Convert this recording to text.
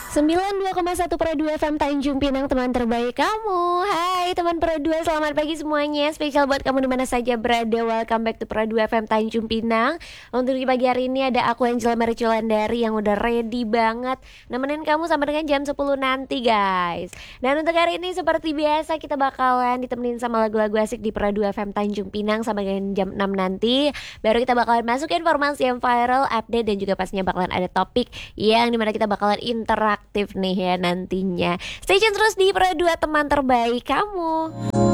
92,1 Pro 2 FM Tanjung Pinang, teman terbaik kamu. Hai teman Pro 2, selamat pagi semuanya. Spesial buat kamu dimana saja berada. Welcome back to Pro 2 FM Tanjung Pinang. Untuk di pagi hari ini ada aku Angela Mariculandari yang udah ready banget nemenin kamu sampai dengan jam 10 nanti guys. Dan untuk hari ini seperti biasa kita bakalan ditemenin sama lagu-lagu asik di Pro 2 FM Tanjung Pinang sampai dengan jam 6 nanti. Baru kita bakalan masuk ke informasi yang viral, update, dan juga pastinya bakalan ada topik yang dimana kita bakalan interaktif nih ya nantinya. Stay tune terus di Pro 2 teman terbaik kamu.